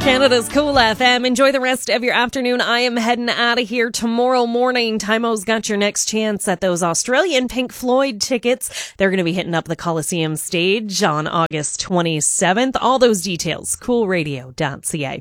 Canada's Cool FM. Enjoy the rest of your afternoon. I am heading out of here tomorrow morning. Timo's got your next chance at those Australian Pink Floyd tickets. They're going to be hitting up the Coliseum stage on August 27th. All those details, coolradio.ca.